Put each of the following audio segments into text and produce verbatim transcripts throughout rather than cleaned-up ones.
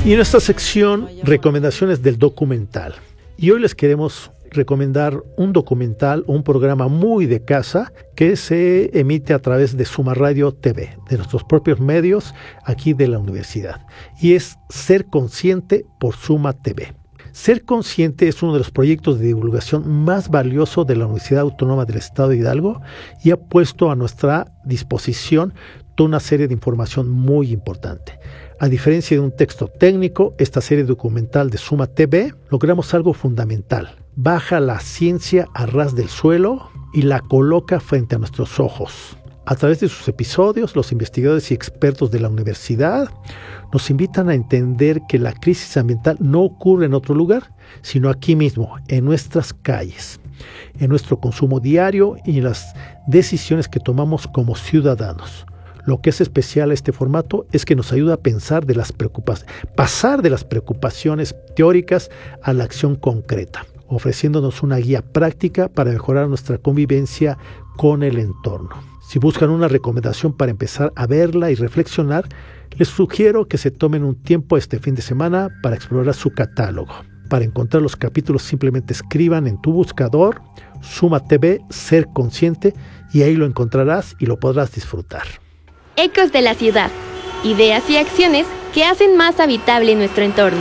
Y en esta sección, recomendaciones del documental. Y hoy les queremos recomendar un documental, un programa muy de casa que se emite a través de Suma Radio T V, de nuestros propios medios aquí de la universidad. Y es Ser Consciente por Suma T V. Ser Consciente es uno de los proyectos de divulgación más valiosos de la Universidad Autónoma del Estado de Hidalgo y ha puesto a nuestra disposición toda una serie de información muy importante. A diferencia de un texto técnico, esta serie documental de Suma T V logramos algo fundamental. Baja la ciencia a ras del suelo y la coloca frente a nuestros ojos. A través de sus episodios, los investigadores y expertos de la universidad nos invitan a entender que la crisis ambiental no ocurre en otro lugar, sino aquí mismo, en nuestras calles, en nuestro consumo diario y en las decisiones que tomamos como ciudadanos. Lo que es especial a este formato es que nos ayuda a pensar de las preocupaciones, pasar de las preocupaciones teóricas a la acción concreta, ofreciéndonos una guía práctica para mejorar nuestra convivencia con el entorno. Si buscan una recomendación para empezar a verla y reflexionar, les sugiero que se tomen un tiempo este fin de semana para explorar su catálogo. Para encontrar los capítulos simplemente escriban en tu buscador Suma T V Ser Consciente y ahí lo encontrarás y lo podrás disfrutar. Ecos de la ciudad. Ideas y acciones que hacen más habitable nuestro entorno.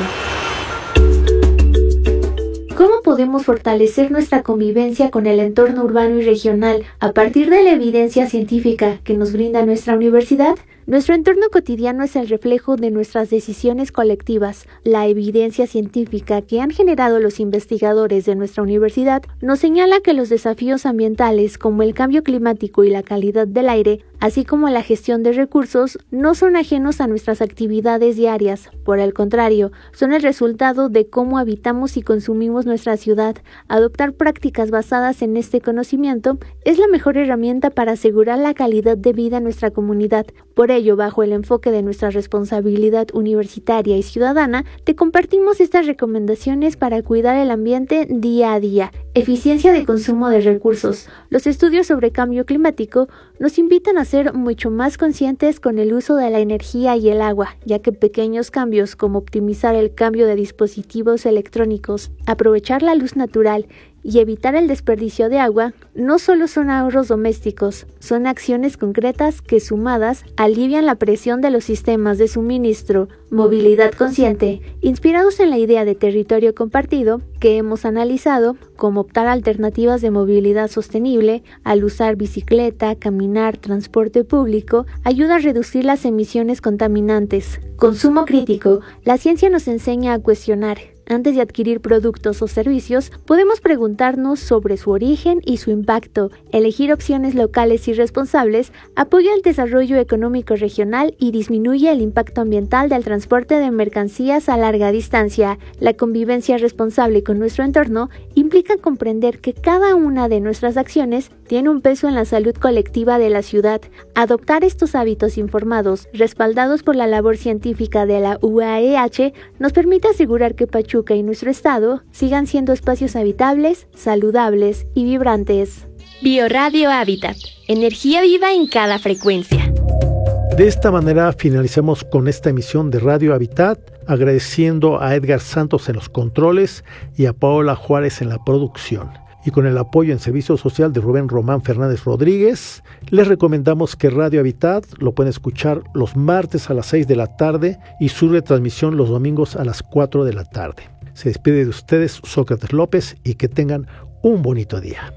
¿Cómo podemos fortalecer nuestra convivencia con el entorno urbano y regional a partir de la evidencia científica que nos brinda nuestra universidad? Nuestro entorno cotidiano es el reflejo de nuestras decisiones colectivas. La evidencia científica que han generado los investigadores de nuestra universidad nos señala que los desafíos ambientales como el cambio climático y la calidad del aire, así como la gestión de recursos, no son ajenos a nuestras actividades diarias. Por el contrario, son el resultado de cómo habitamos y consumimos nuestra ciudad. Adoptar prácticas basadas en este conocimiento es la mejor herramienta para asegurar la calidad de vida en nuestra comunidad. Por ello, bajo el enfoque de nuestra responsabilidad universitaria y ciudadana, te compartimos estas recomendaciones para cuidar el ambiente día a día. Eficiencia de consumo de recursos. Los estudios sobre cambio climático nos invitan a ser mucho más conscientes con el uso de la energía y el agua, ya que pequeños cambios como optimizar el cambio de dispositivos electrónicos, aprovechar la luz natural y evitar el desperdicio de agua no solo son ahorros domésticos, son acciones concretas que sumadas alivian la presión de los sistemas de suministro. Movilidad consciente. Inspirados en la idea de territorio compartido que hemos analizado, como optar alternativas de movilidad sostenible al usar bicicleta, caminar, transporte público, ayuda a reducir las emisiones contaminantes. Consumo crítico. La ciencia nos enseña a cuestionar. Antes de adquirir productos o servicios, podemos preguntarnos sobre su origen y su impacto. Elegir opciones locales y responsables apoya el desarrollo económico regional y disminuye el impacto ambiental del transporte de mercancías a larga distancia. La convivencia responsable con nuestro entorno implica comprender que cada una de nuestras acciones tiene un peso en la salud colectiva de la ciudad. Adoptar estos hábitos informados, respaldados por la labor científica de la U A E H, nos permite asegurar que Pachuca y nuestro estado sigan siendo espacios habitables, saludables y vibrantes. Bioradio Hábitat. Energía viva en cada frecuencia. De esta manera finalizamos con esta emisión de Radio Hábitat, agradeciendo a Edgar Santos en los controles y a Paola Juárez en la producción. Y con el apoyo en servicio social de Rubén Román Fernández Rodríguez, les recomendamos que Radio Hábitat lo pueden escuchar los martes a las seis de la tarde y su retransmisión los domingos a las cuatro de la tarde. Se despide de ustedes Sócrates López y que tengan un bonito día.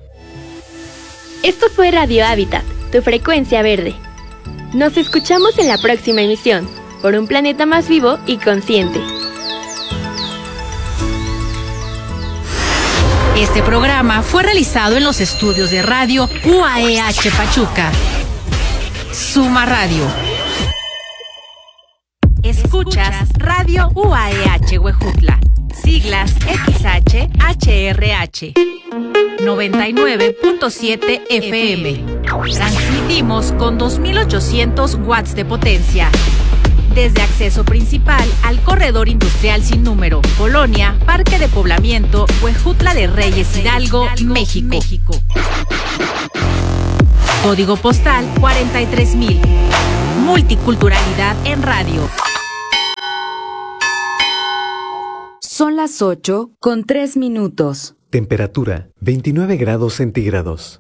Esto fue Radio Hábitat, tu frecuencia verde. Nos escuchamos en la próxima emisión, por un planeta más vivo y consciente. Este programa fue realizado en los estudios de Radio U A E H Pachuca. Suma Radio. Escuchas Radio U A E H Huejutla. Siglas X H H R H. noventa y nueve punto siete F M. Transmitimos con dos mil ochocientos watts de potencia. Desde acceso principal al corredor industrial sin número, Colonia, Parque de Poblamiento, Huejutla de Reyes, Hidalgo, México. México. Código postal cuarenta y tres mil. Multiculturalidad en radio. Son las ocho con tres minutos. Temperatura veintinueve grados centígrados.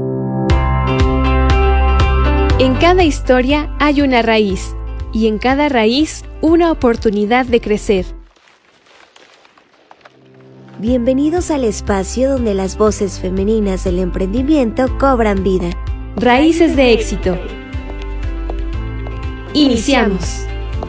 En cada historia hay una raíz, y en cada raíz una oportunidad de crecer. Bienvenidos al espacio donde las voces femeninas del emprendimiento cobran vida. Raíces de éxito. Iniciamos.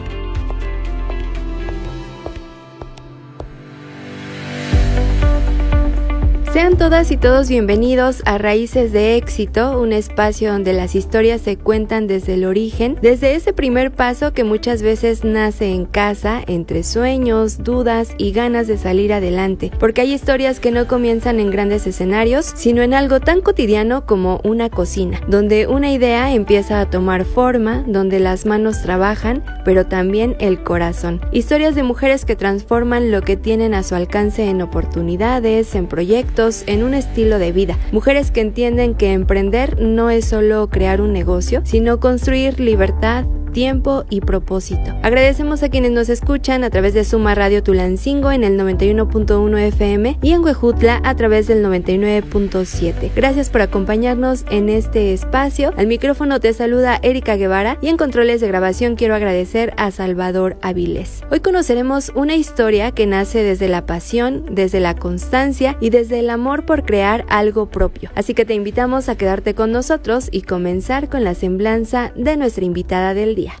Sean todas y todos bienvenidos a Raíces de Éxito, un espacio donde las historias se cuentan desde el origen, desde ese primer paso que muchas veces nace en casa, entre sueños, dudas y ganas de salir adelante, porque hay historias que no comienzan en grandes escenarios, sino en algo tan cotidiano como una cocina, donde una idea empieza a tomar forma, donde las manos trabajan, pero también el corazón. Historias de mujeres que transforman lo que tienen a su alcance en oportunidades, en proyectos, en un estilo de vida. Mujeres que entienden que emprender no es solo crear un negocio, sino construir libertad, tiempo y propósito. Agradecemos a quienes nos escuchan a través de Suma Radio Tulancingo en el noventa y uno punto uno F M y en Huejutla a través del noventa y nueve punto siete. Gracias por acompañarnos en este espacio. Al micrófono te saluda Erika Guevara y en controles de grabación quiero agradecer a Salvador Avilés. Hoy conoceremos una historia que nace desde la pasión, desde la constancia y desde el amor por crear algo propio. Así que te invitamos a quedarte con nosotros y comenzar con la semblanza de nuestra invitada del día.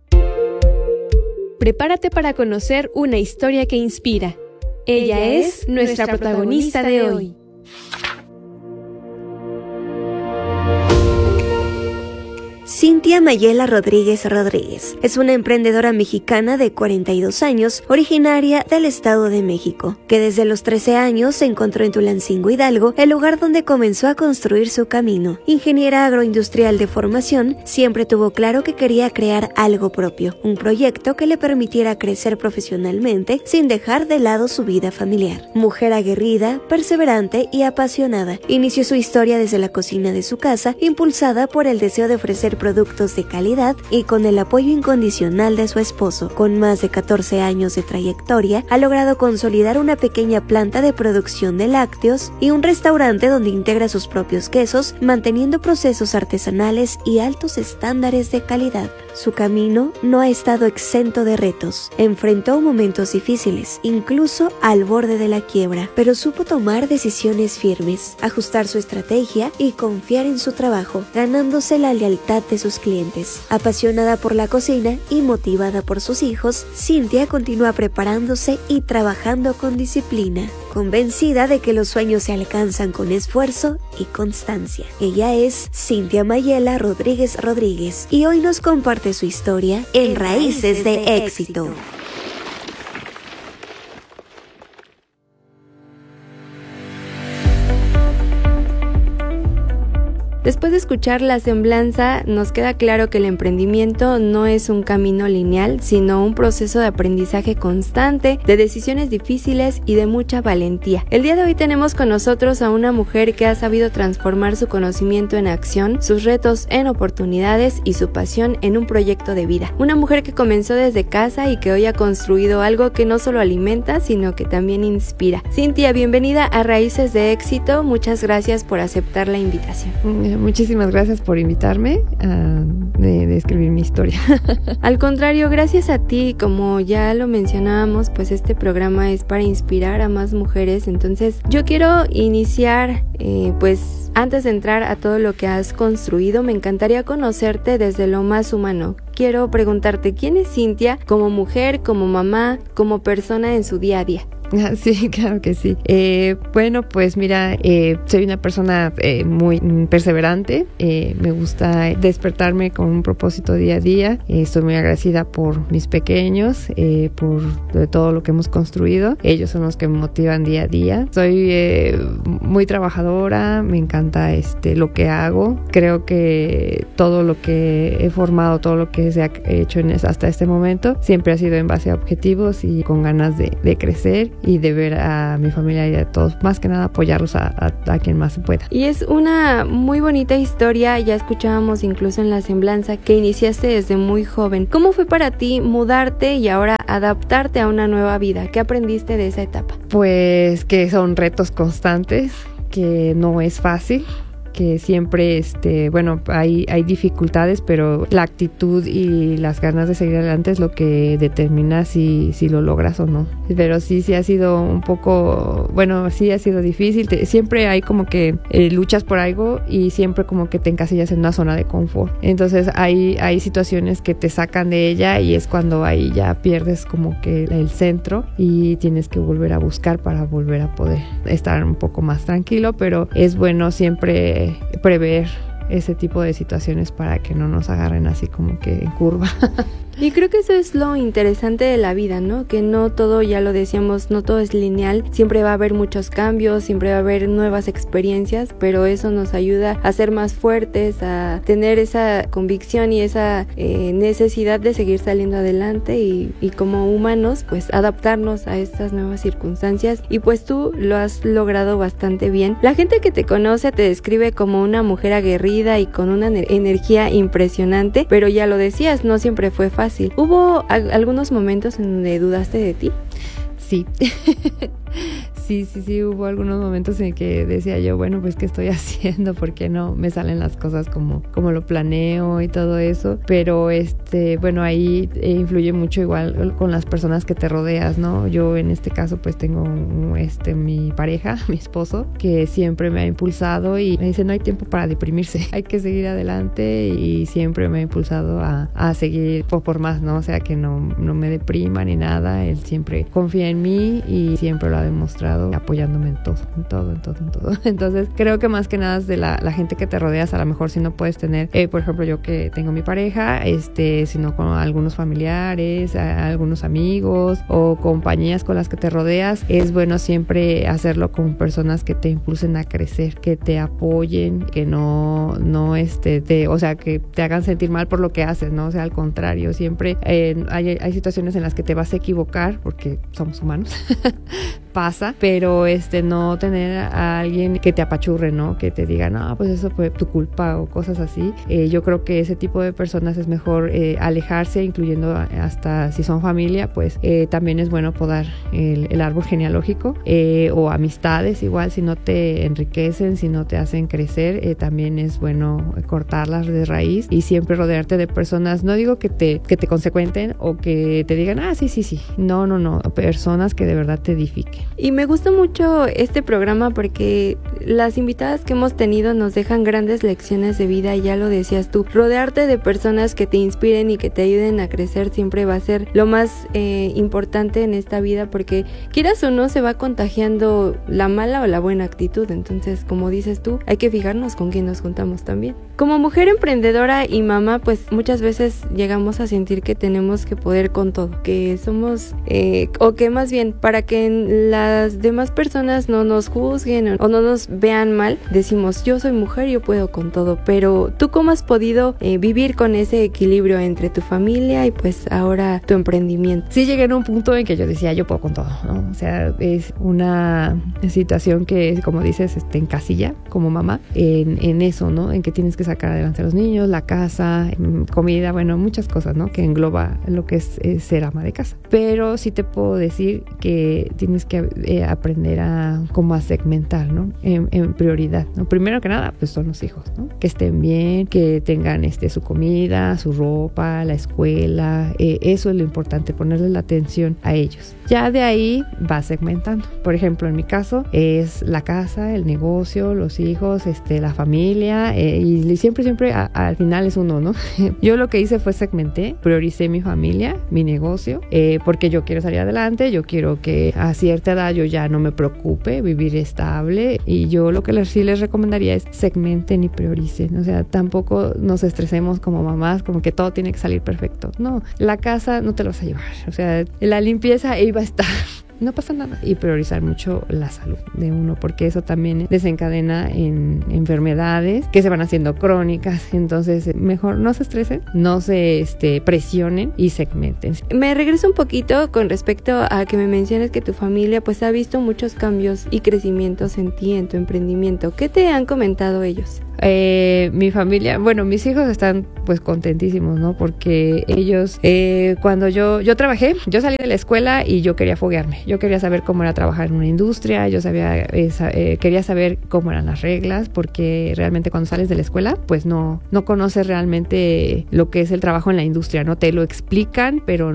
Prepárate para conocer una historia que inspira. Ella es nuestra protagonista de hoy. Cintia Mayela Rodríguez Rodríguez es una emprendedora mexicana de cuarenta y dos años, originaria del Estado de México, que desde los trece años se encontró en Tulancingo, Hidalgo, el lugar donde comenzó a construir su camino. Ingeniera agroindustrial de formación, siempre tuvo claro que quería crear algo propio, un proyecto que le permitiera crecer profesionalmente sin dejar de lado su vida familiar. Mujer aguerrida, perseverante y apasionada, inició su historia desde la cocina de su casa, impulsada por el deseo de ofrecer productos de calidad y con el apoyo incondicional de su esposo. Con más de catorce años de trayectoria, ha logrado consolidar una pequeña planta de producción de lácteos y un restaurante donde integra sus propios quesos, manteniendo procesos artesanales y altos estándares de calidad. Su camino no ha estado exento de retos. Enfrentó momentos difíciles, incluso al borde de la quiebra, pero supo tomar decisiones firmes, ajustar su estrategia y confiar en su trabajo, ganándose la lealtad de sus clientes. Apasionada por la cocina y motivada por sus hijos, Cintia continúa preparándose y trabajando con disciplina, convencida de que los sueños se alcanzan con esfuerzo y constancia. Ella es Cintia Mayela Rodríguez Rodríguez y hoy nos comparte su historia en Raíces de Éxito. Después de escuchar la semblanza, nos queda claro que el emprendimiento no es un camino lineal, sino un proceso de aprendizaje constante, de decisiones difíciles y de mucha valentía. El día de hoy tenemos con nosotros a una mujer que ha sabido transformar su conocimiento en acción, sus retos en oportunidades y su pasión en un proyecto de vida. Una mujer que comenzó desde casa y que hoy ha construido algo que no solo alimenta, sino que también inspira. Cintia, bienvenida a Raíces de Éxito. Muchas gracias por aceptar la invitación. Muchísimas gracias por invitarme a de, de escribir mi historia. Al contrario, gracias a ti, como ya lo mencionábamos, pues este programa es para inspirar a más mujeres. Entonces yo quiero iniciar, eh, pues antes de entrar a todo lo que has construido, me encantaría conocerte desde lo más humano. Quiero preguntarte, ¿quién es Cintia como mujer, como mamá, como persona en su día a día? Sí, claro que sí. Eh, bueno, pues mira, eh, soy una persona eh, muy perseverante. Eh, me gusta despertarme con un propósito día a día. Eh, estoy muy agradecida por mis pequeños, eh, por de todo lo que hemos construido. Ellos son los que me motivan día a día. Soy eh, muy trabajadora, me encanta este lo que hago. Creo que todo lo que he formado, todo lo que se ha hecho en, hasta este momento, siempre ha sido en base a objetivos y con ganas de, de crecer y de ver a mi familia y a todos, más que nada apoyarlos a, a, a quien más se pueda. Y es una muy bonita historia, ya escuchábamos incluso en la semblanza que iniciaste desde muy joven. ¿Cómo fue para ti mudarte y ahora adaptarte a una nueva vida? ¿Qué aprendiste de esa etapa? Pues que son retos constantes, que no es fácil, que siempre, este, bueno, hay, hay dificultades, pero la actitud y las ganas de seguir adelante es lo que determina si, si lo logras o no. Pero sí, sí ha sido un poco, bueno, sí ha sido difícil. Te, siempre hay como que eh, luchas por algo y siempre como que te encasillas en una zona de confort. Entonces hay, hay situaciones que te sacan de ella y es cuando ahí ya pierdes como que el centro y tienes que volver a buscar para volver a poder estar un poco más tranquilo, pero es bueno siempre prever ese tipo de situaciones para que no nos agarren así como que en curva. Y creo que eso es lo interesante de la vida, ¿no? Que no todo, ya lo decíamos, no todo es lineal, siempre va a haber muchos cambios, siempre va a haber nuevas experiencias, pero eso nos ayuda a ser más fuertes, a tener esa convicción y esa eh, necesidad de seguir saliendo adelante y, y como humanos, pues adaptarnos a estas nuevas circunstancias, y pues tú lo has logrado bastante bien. La gente que te conoce te describe como una mujer aguerrida y con una energía impresionante, pero ya lo decías, no siempre fue fácil. ¿Hubo a- algunos momentos en donde dudaste de ti? Sí. Sí, sí, sí, hubo algunos momentos en que decía yo, bueno, pues, ¿qué estoy haciendo? ¿Por qué no me salen las cosas como, como lo planeo y todo eso? Pero, este, bueno, ahí influye mucho igual con las personas que te rodeas, ¿no? Yo, en este caso, pues, tengo, este, mi pareja, mi esposo, que siempre me ha impulsado y me dice, no hay tiempo para deprimirse, hay que seguir adelante, y siempre me ha impulsado a, a seguir por, por más, ¿no? O sea, que no, no me deprima ni nada, él siempre confía en mí y siempre lo ha demostrado apoyándome en todo, en todo, en todo, en todo. Entonces, creo que más que nada es de la, la gente que te rodeas. A lo mejor si no puedes tener, eh, por ejemplo, yo que tengo mi pareja, este, sino con algunos familiares, a, a algunos amigos o compañías con las que te rodeas, es bueno siempre hacerlo con personas que te impulsen a crecer, que te apoyen, que no, no, este, te, o sea, que te hagan sentir mal por lo que haces, ¿no? O sea, al contrario, siempre eh, hay, hay situaciones en las que te vas a equivocar porque somos humanos. Pasa, pero este no tener a alguien que te apachurre, ¿no? Que te diga, no, pues eso fue tu culpa o cosas así. Eh, yo creo que ese tipo de personas es mejor eh, alejarse, incluyendo hasta si son familia, pues eh, también es bueno podar el, el árbol genealógico eh, o amistades, igual si no te enriquecen, si no te hacen crecer, eh, también es bueno cortarlas de raíz y siempre rodearte de personas, no digo que te, que te consecuenten o que te digan, ah, sí, sí, sí, no, no, no, personas que de verdad te edifiquen. Y me gusta mucho este programa porque las invitadas que hemos tenido nos dejan grandes lecciones de vida, ya lo decías tú. Rodearte de personas que te inspiren y que te ayuden a crecer siempre va a ser lo más eh, importante en esta vida, porque quieras o no se va contagiando la mala o la buena actitud. Entonces, como dices tú, hay que fijarnos con quién nos juntamos también. Como mujer emprendedora y mamá, pues muchas veces llegamos a sentir que tenemos que poder con todo, que somos, eh, o que más bien, para que las demás personas no nos juzguen o no nos vean mal, decimos, yo soy mujer, yo puedo con todo. Pero ¿tú cómo has podido eh, vivir con ese equilibrio entre tu familia y pues ahora tu emprendimiento? Sí llegué a un punto en que yo decía, yo puedo con todo, ¿no? O sea, es una situación que, como dices, te encasilla como mamá en, en eso, ¿no? En que tienes que sacar adelante a los niños, la casa, comida, bueno, muchas cosas, ¿no? Que engloba lo que es, es ser ama de casa. Pero sí te puedo decir que tienes que eh, aprender a como a segmentar, ¿no? En, en prioridad, ¿no? Primero que nada, pues son los hijos, ¿no? Que estén bien, que tengan este su comida, su ropa, la escuela, eh, eso es lo importante, ponerle la atención a ellos. Ya de ahí vas segmentando. Por ejemplo, en mi caso es la casa, el negocio, los hijos, este, la familia, eh, y siempre, siempre a, a, al final es uno, ¿no? Yo lo que hice fue segmenté, prioricé mi familia, mi negocio, eh, porque yo quiero salir adelante, yo quiero que a cierta edad yo ya no me preocupe, vivir estable, y yo lo que les, sí les recomendaría es segmenten y prioricen. O sea, tampoco nos estresemos como mamás, como que todo tiene que salir perfecto. No, la casa no te la vas a llevar, o sea, la limpieza iba a estar. no pasa nada. Y priorizar mucho la salud de uno, porque eso también desencadena en enfermedades que se van haciendo crónicas. Entonces, mejor no se estresen, no se este, presionen y segmenten. Me regreso un poquito con respecto a que me menciones que tu familia pues ha visto muchos cambios y crecimientos en ti, en tu emprendimiento. ¿Qué te han comentado ellos? Eh, mi familia, bueno, mis hijos están pues contentísimos, ¿no? Porque ellos, eh, cuando yo, yo trabajé, yo salí de la escuela y yo quería foguearme, yo quería saber cómo era trabajar en una industria, yo sabía, eh, eh, quería saber cómo eran las reglas, porque realmente cuando sales de la escuela, pues no, no conoces realmente lo que es el trabajo en la industria, ¿no? Te lo explican, pero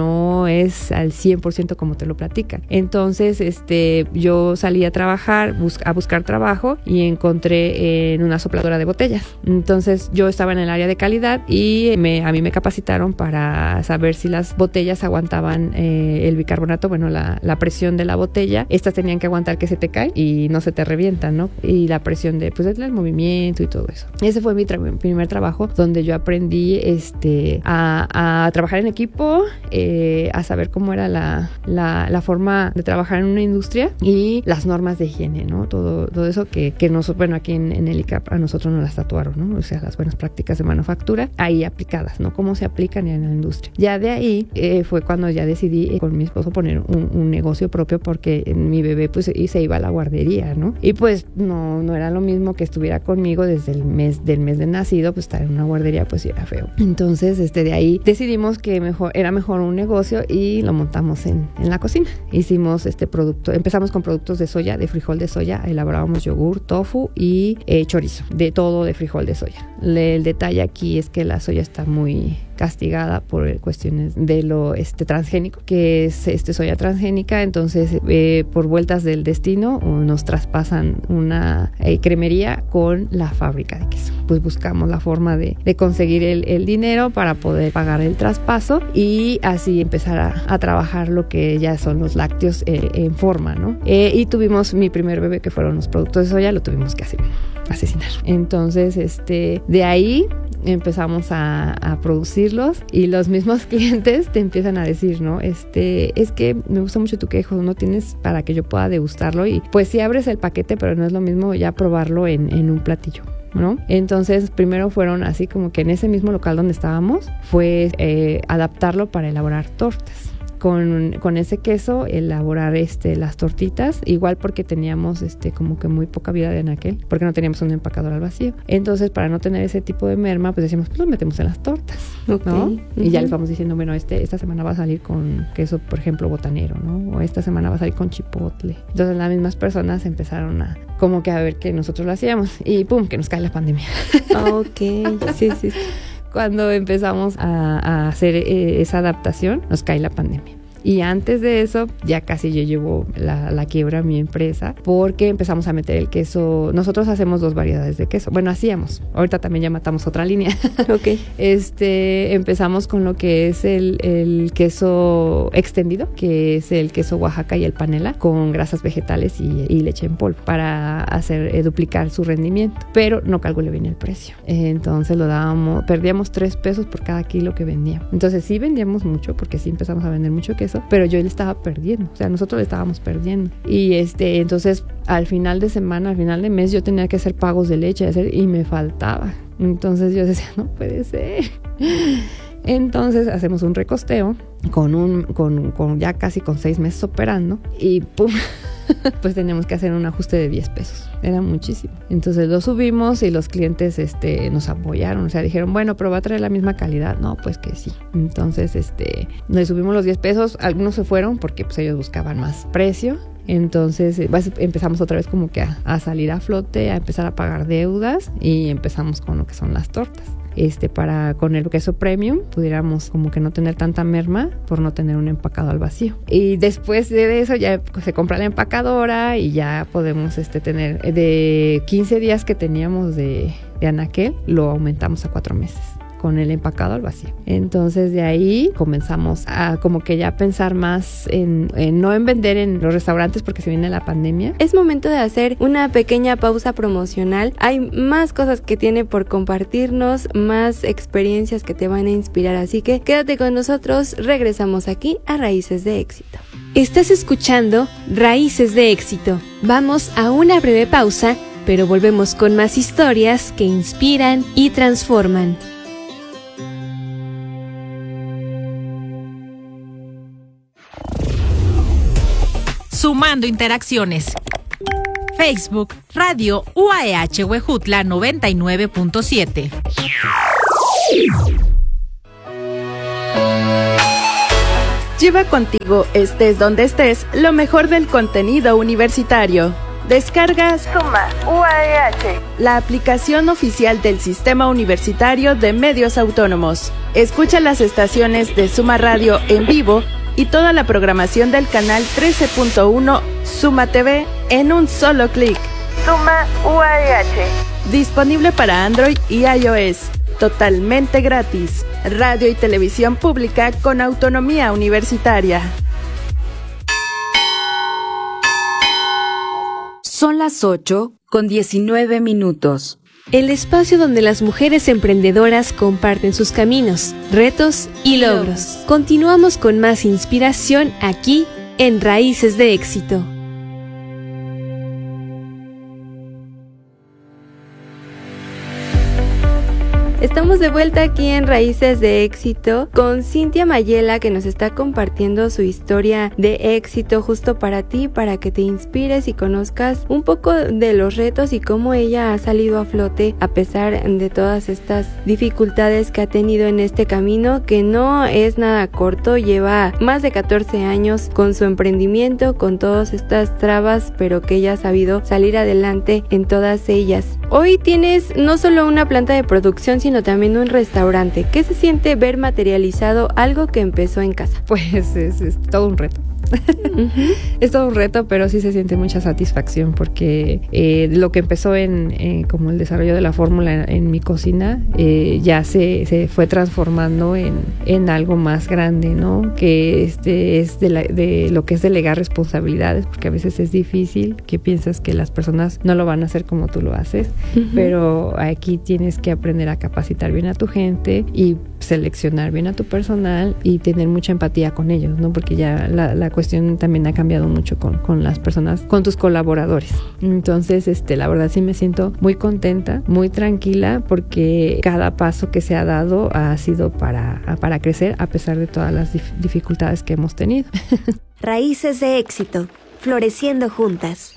no es al cien por ciento como te lo platican. Entonces, este, yo salí a trabajar, bus- a buscar trabajo y encontré en una sopladora de botellas. Entonces yo estaba en el área de calidad y me, a mí me capacitaron para saber si las botellas aguantaban eh, el bicarbonato, bueno, la, la presión de la botella. Estas tenían que aguantar que se te cae y no se te revientan, ¿no? Y la presión de, pues, el movimiento y todo eso. Ese fue mi tra- primer trabajo donde yo aprendí este, a, a trabajar en equipo, eh, a saber cómo era la, la, la forma de trabajar en una industria y las normas de higiene, ¿no? Todo, todo eso que, que nos, bueno, aquí en, en el I C A P a nosotros nos las tatuaron, ¿no? O sea, las buenas prácticas de manufactura ahí aplicadas, ¿no? Cómo se aplican en la industria. Ya de ahí eh, fue cuando ya decidí eh, con mi esposo poner un, un negocio propio, porque mi bebé pues y se iba a la guardería, ¿no? Y pues no, no era lo mismo que estuviera conmigo desde el mes del mes de nacido, pues estar en una guardería pues era feo. Entonces, este, de ahí decidimos que mejor, era mejor un negocio y lo montamos en, en la cocina. Hicimos este producto, empezamos con productos de soya, de frijol de soya, elaborábamos yogur, tofu y eh, chorizo, de todo de frijol de soya. Le, el detalle aquí es que la soya está muy castigada por cuestiones de lo este transgénico, que es este soya transgénica. Entonces eh, por vueltas del destino nos traspasan una eh, cremería con la fábrica de queso. Pues buscamos la forma de, de conseguir el, el dinero para poder pagar el traspaso y así empezar a, a trabajar lo que ya son los lácteos eh, en forma, ¿no? Eh, y tuvimos mi primer bebé, que fueron los productos de soya, lo tuvimos que hacer asesinar. Entonces, este, de ahí empezamos a, a producirlos y los mismos clientes te empiezan a decir, ¿no? Este, es que me gusta mucho tu quejo, no tienes para que yo pueda degustarlo, y pues sí abres el paquete, pero no es lo mismo ya probarlo en, en un platillo, ¿no? Entonces primero fueron así como que en ese mismo local donde estábamos fue eh, adaptarlo para elaborar tortas. Con, con ese queso elaborar este, las tortitas, igual porque teníamos este, como que muy poca vida de anaquel, porque no teníamos un empacador al vacío. Entonces, para no tener ese tipo de merma, pues decíamos, pues lo metemos en las tortas, ¿no? Okay. Y Uh-huh. ya les vamos diciendo, bueno, este, esta semana va a salir con queso, por ejemplo, botanero, ¿no? O esta semana va a salir con chipotle. Entonces las mismas personas empezaron a como que a ver que nosotros lo hacíamos y pum, que nos cae la pandemia. Ok, sí, sí, sí. Cuando empezamos a, a hacer eh, esa adaptación, nos cae la pandemia. Y antes de eso, ya casi yo llevo la, la quiebra a mi empresa, porque empezamos a meter el queso. Nosotros hacemos dos variedades de queso. Bueno, hacíamos. Ahorita también ya matamos otra línea. Ok. Este, empezamos con lo que es el, el queso extendido, que es el queso Oaxaca y el panela, con grasas vegetales y, y leche en polvo, para hacer eh, duplicar su rendimiento. Pero no calculé bien el precio. Entonces lo dábamos, perdíamos tres pesos por cada kilo que vendíamos. Entonces sí vendíamos mucho, porque sí empezamos a vender mucho queso, pero yo le estaba perdiendo, o sea, nosotros le estábamos perdiendo. Y este, entonces al final de semana, al final de mes, yo tenía que hacer pagos de leche hacer, y me faltaba. Entonces yo decía, no puede ser. Entonces hacemos un recosteo con un, con, con ya casi con seis meses operando, y pum, pues teníamos que hacer un ajuste de diez pesos. Era muchísimo. Entonces lo subimos y los clientes este, nos apoyaron. O sea, dijeron, bueno, pero va a traer la misma calidad. No, pues que sí. Entonces, este, le subimos los diez pesos. Algunos se fueron porque pues ellos buscaban más precio. Entonces empezamos otra vez como que a, a salir a flote, a empezar a pagar deudas, y empezamos con lo que son las tortas. Este, para con el queso premium pudiéramos como que no tener tanta merma por no tener un empacado al vacío. Y después de eso ya se compra la empacadora y ya podemos este, tener de quince días que teníamos de, de anaquel, lo aumentamos a cuatro meses con el empacado al vacío. Entonces de ahí comenzamos a como que ya pensar más en, en no en vender en los restaurantes, porque se viene la pandemia. Es momento de hacer una pequeña pausa promocional. Hay más cosas que tiene por compartirnos, más experiencias que te van a inspirar, así que quédate con nosotros. Regresamos aquí a Raíces de Éxito. Estás escuchando Raíces de Éxito. Vamos a una breve pausa, pero volvemos con más historias que inspiran y transforman. Sumando interacciones. Facebook, Radio U A E H Huejutla noventa y nueve punto siete. Lleva contigo, estés donde estés, lo mejor del contenido universitario. Descargas Suma U A E H, la aplicación oficial del Sistema Universitario de Medios Autónomos. Escucha las estaciones de Suma Radio en vivo y toda la programación del canal trece punto uno Suma T V en un solo clic. Suma U A E H. Disponible para Android y iOS. Totalmente gratis. Radio y televisión pública con autonomía universitaria. Son las ocho con diecinueve minutos. El espacio donde las mujeres emprendedoras comparten sus caminos, retos y logros. Continuamos con más inspiración aquí en Raíces de Éxito. Estamos de vuelta aquí en Raíces de Éxito con Cintia Mayela, que nos está compartiendo su historia de éxito justo para ti, para que te inspires y conozcas un poco de los retos y cómo ella ha salido a flote a pesar de todas estas dificultades que ha tenido en este camino, que no es nada corto. Lleva más de catorce años con su emprendimiento, con todas estas trabas, pero que ella ha sabido salir adelante en todas ellas. Hoy tienes no solo una planta de producción, sino también un restaurante. ¿Qué se siente ver materializado algo que empezó en casa? Pues es, es todo un reto. Uh-huh. Es todo un reto, pero sí se siente mucha satisfacción porque eh, lo que empezó en eh, como el desarrollo de la fórmula en, en mi cocina eh, ya se, se fue transformando en, en algo más grande, ¿no? Que este es de, la, de lo que es delegar responsabilidades, porque a veces es difícil, que piensas que las personas no lo van a hacer como tú lo haces, uh-huh. Pero aquí tienes que aprender a capacitar bien a tu gente y seleccionar bien a tu personal y tener mucha empatía con ellos, ¿no? Porque ya la, la cuestión también ha cambiado mucho con, con las personas, con tus colaboradores. Entonces, este, la verdad sí me siento muy contenta, muy tranquila, porque cada paso que se ha dado ha sido para, para crecer a pesar de todas las dif- dificultades que hemos tenido. Raíces de Éxito, floreciendo juntas.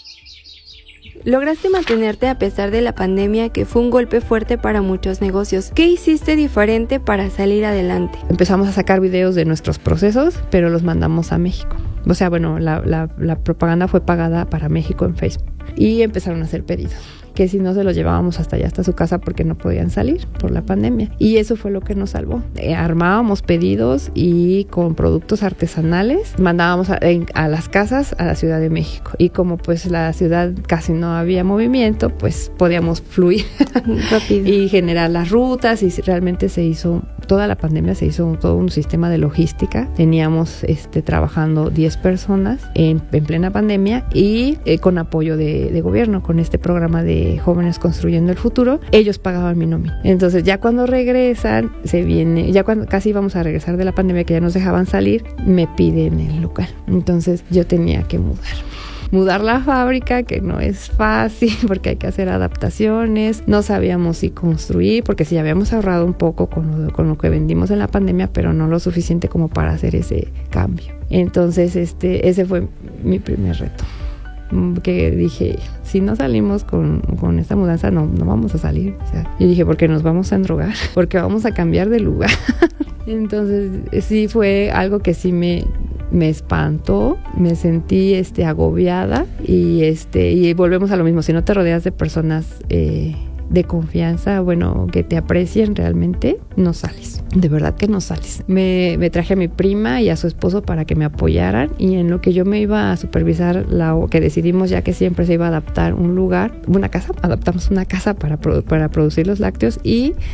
Lograste mantenerte a pesar de la pandemia, que fue un golpe fuerte para muchos negocios. ¿Qué hiciste diferente para salir adelante? Empezamos a sacar videos de nuestros procesos, pero los mandamos a México. O sea, bueno, la, la, la propaganda fue pagada para México en Facebook. Y empezaron a hacer pedidos, que si no se los llevábamos hasta allá, hasta su casa, porque no podían salir por la pandemia. Y eso fue lo que nos salvó. Eh, armábamos pedidos y con productos artesanales mandábamos a, en, a las casas a la Ciudad de México. Y como pues la ciudad casi no había movimiento, pues podíamos fluir rápido y generar las rutas, y realmente se hizo, toda la pandemia se hizo todo un sistema de logística. Teníamos este, trabajando diez personas en, en plena pandemia y eh, con apoyo de, de gobierno, con este programa de Jóvenes Construyendo el Futuro. Ellos pagaban mi nómina. Entonces ya cuando regresan, se viene, ya cuando casi íbamos a regresar de la pandemia, que ya nos dejaban salir, me piden el local. Entonces yo tenía que mudar. Mudar la fábrica, que no es fácil porque hay que hacer adaptaciones. No sabíamos si construir, porque sí habíamos ahorrado un poco con lo, con lo que vendimos en la pandemia, pero no lo suficiente como para hacer ese cambio. Entonces este, ese fue mi primer reto. Que dije, si no salimos con, con esta mudanza, no, no vamos a salir. O sea, yo dije, porque nos vamos a endrogar, porque vamos a cambiar de lugar. Entonces sí fue algo que sí me, me espantó, me sentí este, agobiada, y, este, y volvemos a lo mismo. Si no te rodeas de personas eh, de confianza, bueno, que te aprecien realmente, no sales. De verdad que no sales. Me, me traje a mi prima y a su esposo para que me apoyaran, y en lo que yo me iba a supervisar, la, que decidimos ya que siempre se iba a adaptar un lugar, una casa, adaptamos una casa para, para producir los lácteos, y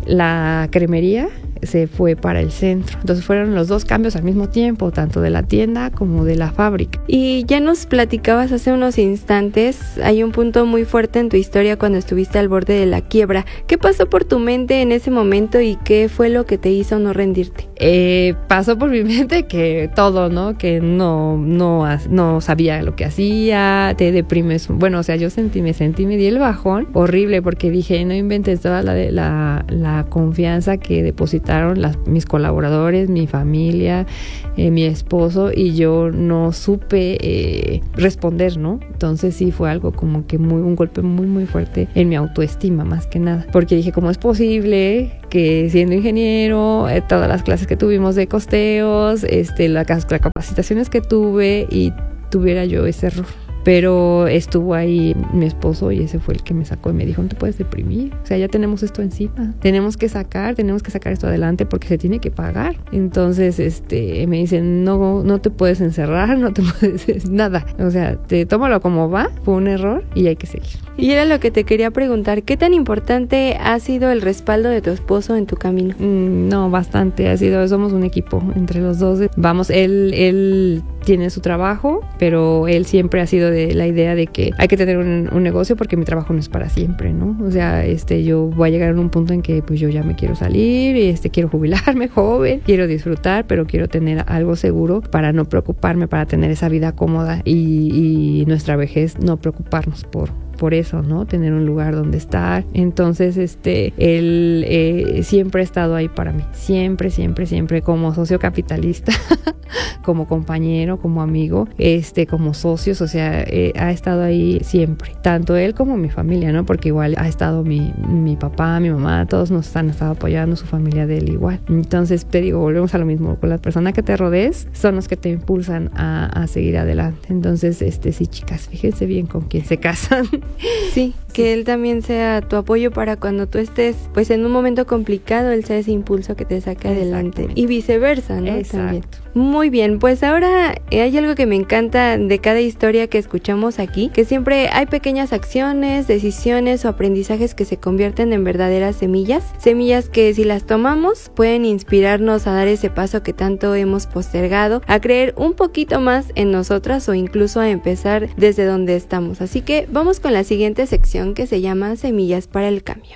la cremería se fue para el centro. Entonces fueron los dos cambios al mismo tiempo, tanto de la tienda como de la fábrica. Y ya nos platicabas hace unos instantes, hay un punto muy fuerte en tu historia cuando estuviste al borde de la quiebra. ¿Qué pasó por tu mente en ese momento y qué fue lo que te hizo no rendirte? Eh, pasó por mi mente que todo, ¿no? Que no, no, no sabía lo que hacía, te deprimes. Bueno, o sea, yo sentí, me sentí, me di el bajón horrible porque dije, no inventes toda la, la, la confianza que depositaron Las, mis colaboradores, mi familia, eh, mi esposo, y yo no supe eh, responder, ¿no? Entonces sí fue algo como que muy, un golpe muy muy fuerte en mi autoestima, más que nada, porque dije, ¿cómo es posible que siendo ingeniero, eh, todas las clases que tuvimos de costeos, este, las, las capacitaciones que tuve, y tuviera yo ese error? Pero estuvo ahí mi esposo y ese fue el que me sacó y me dijo, no te puedes deprimir, o sea, ya tenemos esto encima, tenemos que sacar, tenemos que sacar esto adelante porque se tiene que pagar. Entonces, este, me dicen, no, no te puedes encerrar, no te puedes, nada, o sea, te tómalo como va, fue un error y hay que seguir. Y era lo que te quería preguntar, ¿qué tan importante ha sido el respaldo de tu esposo en tu camino? Mm, no, bastante, ha sido, somos un equipo entre los dos, vamos, él, él tiene su trabajo, pero él siempre ha sido de la idea de que hay que tener un, un negocio porque mi trabajo no es para siempre, ¿no? O sea, este, yo voy a llegar a un punto en que pues yo ya me quiero salir, este, quiero jubilarme joven, quiero disfrutar, pero quiero tener algo seguro para no preocuparme, para tener esa vida cómoda y, y nuestra vejez no preocuparnos por por eso, ¿no? Tener un lugar donde estar. Entonces, este, él eh, siempre ha estado ahí para mí. Siempre, siempre, siempre como socio capitalista, como compañero, como amigo, este, como socios, o sea, eh, ha estado ahí siempre. Tanto él como mi familia, ¿no? Porque igual ha estado mi, mi papá, mi mamá, todos nos han estado apoyando, su familia de él igual. Entonces, te digo, volvemos a lo mismo. Con las personas que te rodees son los que te impulsan a, a seguir adelante. Entonces, este, sí, chicas, fíjense bien con quién se casan. Sí, que sí. Él también sea tu apoyo para cuando tú estés pues en un momento complicado, él sea ese impulso que te saque adelante y viceversa, ¿no? Exacto. También. Muy bien, pues ahora hay algo que me encanta de cada historia que escuchamos aquí, que siempre hay pequeñas acciones, decisiones o aprendizajes que se convierten en verdaderas semillas, semillas que si las tomamos pueden inspirarnos a dar ese paso que tanto hemos postergado, a creer un poquito más en nosotras o incluso a empezar desde donde estamos. Así que vamos con la siguiente sección que se llama Semillas para el Cambio.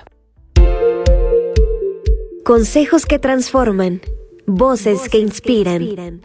Consejos que transforman. Voces, Voces que inspiran. Que inspiran.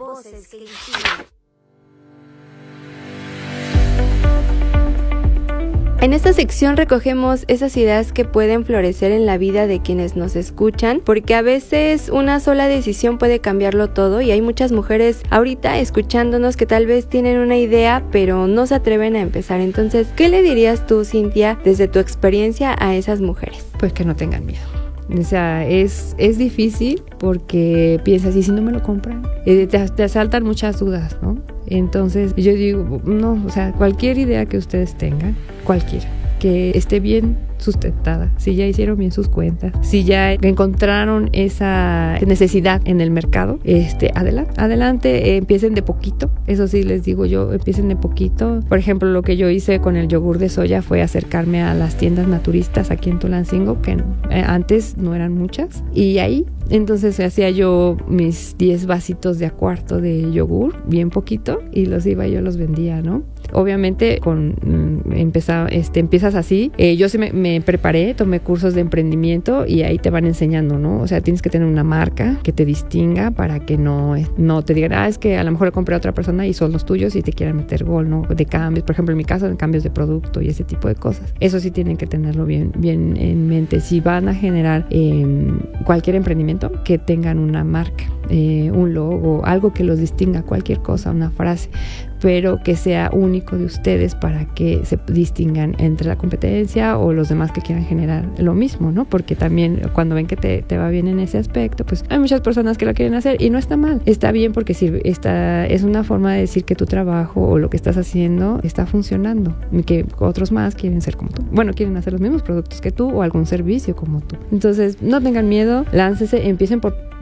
En esta sección recogemos esas ideas que pueden florecer en la vida de quienes nos escuchan, porque a veces una sola decisión puede cambiarlo todo y hay muchas mujeres ahorita escuchándonos que tal vez tienen una idea pero no se atreven a empezar. Entonces, ¿qué le dirías tú, Cintia, desde tu experiencia a esas mujeres? Pues que no tengan miedo. O sea, es, es difícil porque piensas, ¿y si no me lo compran? Eh, te, te asaltan muchas dudas, ¿no? Entonces yo digo, no, o sea, cualquier idea que ustedes tengan, cualquiera, que esté bien sustentada, si ya hicieron bien sus cuentas, si ya encontraron esa necesidad en el mercado, este, adelante, adelante, eh, empiecen de poquito, eso sí les digo yo, empiecen de poquito. Por ejemplo, lo que yo hice con el yogur de soya fue acercarme a las tiendas naturistas aquí en Tulancingo, que eh, antes no eran muchas, y ahí entonces hacía yo mis diez vasitos de a cuarto de yogur, bien poquito, y los iba y yo los vendía, ¿no? Obviamente con mm, empezaba, este, empiezas así, eh, yo sí me, me preparé, tomé cursos de emprendimiento y ahí te van enseñando, ¿no? O sea, tienes que tener una marca que te distinga para que no, no te digan, ah, es que a lo mejor le compré a otra persona y son los tuyos y te quieran meter gol, ¿no? De cambios, por ejemplo, en mi caso, de cambios de producto y ese tipo de cosas. Eso sí tienen que tenerlo bien, bien en mente. Si van a generar eh, cualquier emprendimiento, que tengan una marca, eh, un logo, algo que los distinga, cualquier cosa, una frase, pero que sea único de ustedes para que se distingan entre la competencia o los demás que quieran generar lo mismo, ¿no? Porque también cuando ven que te, te va bien en ese aspecto, pues hay muchas personas que lo quieren hacer y no está mal, está bien porque sirve, está, es una forma de decir que tu trabajo o lo que estás haciendo está funcionando y que otros más quieren ser como tú. Bueno, quieren hacer los mismos productos que tú o algún servicio como tú. Entonces, no tengan miedo, láncese, empiecen por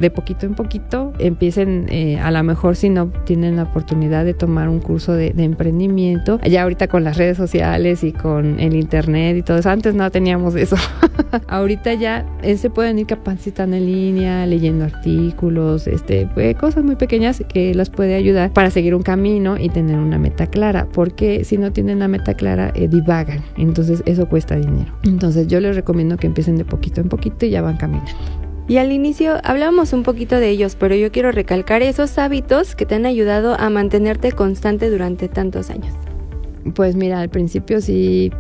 de poquito en poquito empiecen, eh, a lo mejor si no tienen la oportunidad de tomar un curso de, de emprendimiento, ya ahorita con las redes sociales y con el internet y todo eso, antes no teníamos eso. Ahorita ya eh, se pueden ir capacitando en línea, leyendo artículos, este, eh, cosas muy pequeñas que las puede ayudar para seguir un camino y tener una meta clara, porque si no tienen la meta clara, eh, divagan, entonces eso cuesta dinero. Entonces yo les recomiendo que empiecen de poquito en poquito y ya van caminando. Y al inicio hablábamos un poquito de ellos, pero yo quiero recalcar esos hábitos que te han ayudado a mantenerte constante durante tantos años. Pues mira, al principio sí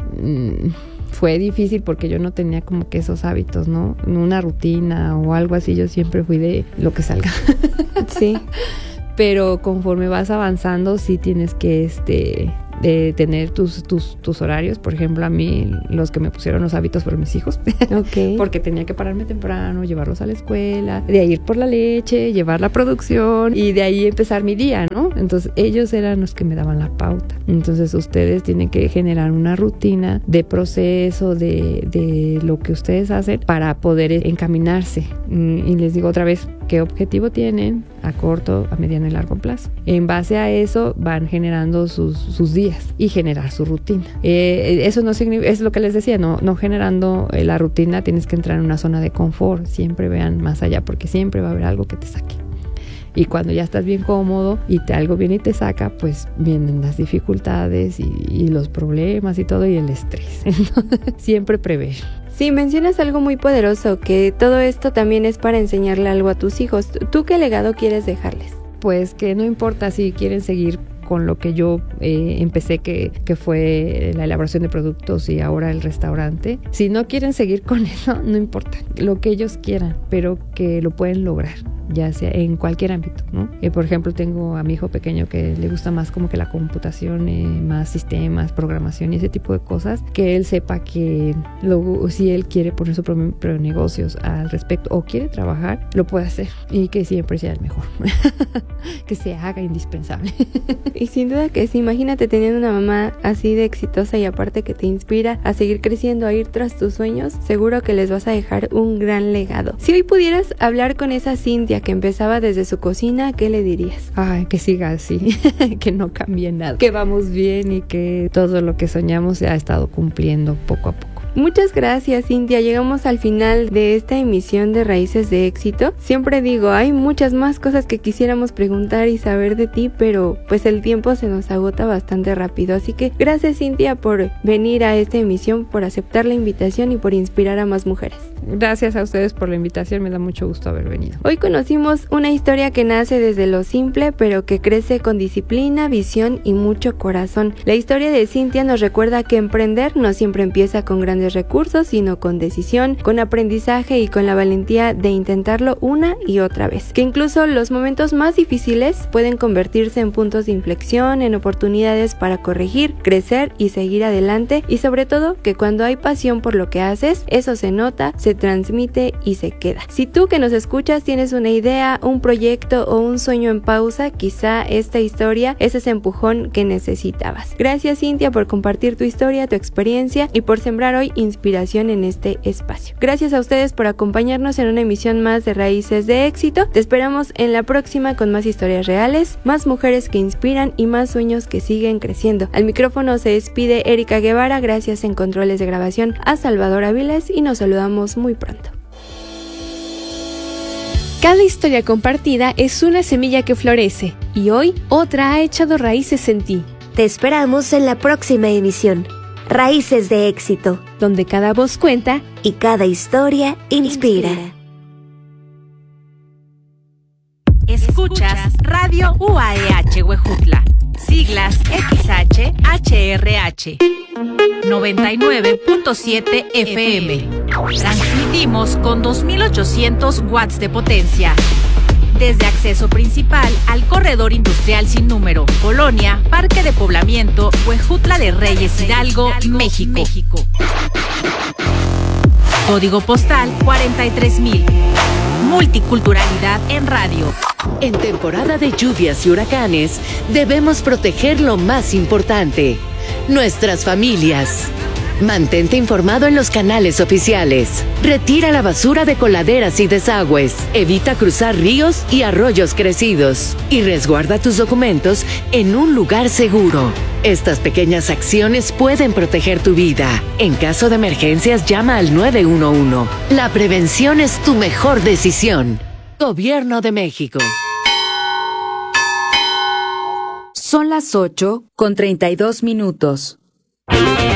mmm, fue difícil porque yo no tenía como que esos hábitos, ¿no? Una rutina o algo así, yo siempre fui de lo que salga. Sí. Pero conforme vas avanzando sí tienes que este de tener tus, tus, tus horarios. Por ejemplo, a mí los que me pusieron los hábitos fueron mis hijos. Okay. Porque tenía que pararme temprano, llevarlos a la escuela, de ahí ir por la leche, llevar la producción y de ahí empezar mi día, ¿no? Entonces ellos eran los que me daban la pauta. Entonces ustedes tienen que generar una rutina de proceso de, de lo que ustedes hacen para poder encaminarse. Y les digo otra vez, ¿qué objetivo tienen a corto, a mediano y largo plazo? En base a eso van generando sus, sus días y generar su rutina. Eh, eso no significa, es lo que les decía, no, no generando eh, la rutina tienes que entrar en una zona de confort. Siempre vean más allá porque siempre va a haber algo que te saque. Y cuando ya estás bien cómodo y te algo viene y te saca, pues vienen las dificultades y, y los problemas y todo y el estrés. Entonces, siempre prever. Sí, mencionas algo muy poderoso, que todo esto también es para enseñarle algo a tus hijos. ¿Tú qué legado quieres dejarles? Pues que no importa si quieren seguir con lo que yo eh, empecé, que, que fue la elaboración de productos y ahora el restaurante. Si no quieren seguir con eso, no importa, lo que ellos quieran, pero que lo pueden lograr, ya sea en cualquier ámbito, ¿no? Eh, por ejemplo, tengo a mi hijo pequeño que le gusta más como que la computación, eh, más sistemas, programación y ese tipo de cosas, que él sepa que luego, si él quiere poner sus propios negocios al respecto o quiere trabajar, lo puede hacer y que siempre sea el mejor, que se haga indispensable. Y sin duda que sí, imagínate teniendo una mamá así de exitosa y aparte que te inspira a seguir creciendo, a ir tras tus sueños, seguro que les vas a dejar un gran legado. Si hoy pudieras hablar con esa Cintia que empezaba desde su cocina, ¿qué le dirías? Ay, que siga así, que no cambie nada, que vamos bien y que todo lo que soñamos se ha estado cumpliendo poco a poco. Muchas gracias, Cintia. Llegamos al final de esta emisión de Raíces de Éxito. Siempre digo, hay muchas más cosas que quisiéramos preguntar y saber de ti, pero pues el tiempo se nos agota bastante rápido. Así que gracias, Cintia, por venir a esta emisión, por aceptar la invitación y por inspirar a más mujeres. Gracias a ustedes por la invitación, me da mucho gusto haber venido. Hoy conocimos una historia que nace desde lo simple, pero que crece con disciplina, visión y mucho corazón. La historia de Cintia nos recuerda que emprender no siempre empieza con grandes recursos, sino con decisión, con aprendizaje y con la valentía de intentarlo una y otra vez. Que incluso los momentos más difíciles pueden convertirse en puntos de inflexión, en oportunidades para corregir, crecer y seguir adelante, y sobre todo que cuando hay pasión por lo que haces, eso se nota, se transmite y se queda. Si tú que nos escuchas tienes una idea, un proyecto o un sueño en pausa, quizá esta historia es ese empujón que necesitabas. Gracias, Cintia, por compartir tu historia, tu experiencia y por sembrar hoy inspiración en este espacio. Gracias a ustedes por acompañarnos en una emisión más de Raíces de Éxito. Te esperamos en la próxima con más historias reales, más mujeres que inspiran y más sueños que siguen creciendo. Al micrófono se despide Erika Guevara, gracias en controles de grabación a Salvador Aviles y nos saludamos muy pronto. Cada historia compartida es una semilla que florece y hoy otra ha echado raíces en ti. Te esperamos en la próxima emisión. Raíces de Éxito, donde cada voz cuenta y cada historia inspira. Escuchas Radio U A E H Huejutla, siglas X H H R H, noventa y nueve punto siete F M. Transmitimos con dos mil ochocientos watts de potencia. Desde acceso principal al corredor industrial sin número, Colonia, Parque de Poblamiento, Huejutla de Reyes, Hidalgo, México. México. Código postal cuarenta y tres mil. Multiculturalidad en radio. En temporada de lluvias y huracanes, debemos proteger lo más importante, nuestras familias. Mantente informado en los canales oficiales. Retira la basura de coladeras y desagües. Evita cruzar ríos y arroyos crecidos. Y resguarda tus documentos en un lugar seguro. Estas pequeñas acciones pueden proteger tu vida. En caso de emergencias, llama al nueve uno uno. La prevención es tu mejor decisión. Gobierno de México. Son las ocho con treinta y dos minutos.